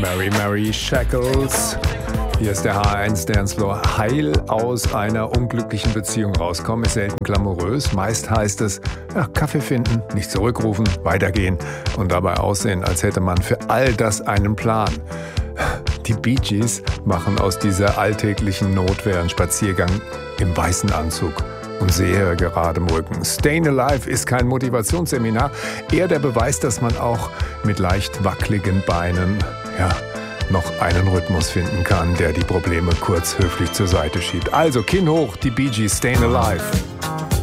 Mary Shackles. Hier ist der H1 Dancefloor. Heil aus einer unglücklichen Beziehung rauskommen ist selten glamourös. Meist heißt es, ja, Kaffee finden, nicht zurückrufen, weitergehen und dabei aussehen, als hätte man für all das einen Plan. Die Bee Gees machen aus dieser alltäglichen Notwehr einen Spaziergang im weißen Anzug und sehr geradem Rücken. Stayin' Alive ist kein Motivationsseminar, eher der Beweis, dass man auch mit leicht wackeligen Beinen, noch einen Rhythmus finden kann, der die Probleme kurz höflich zur Seite schiebt. Also Kinn hoch, die Bee Gees, Stayin' Alive.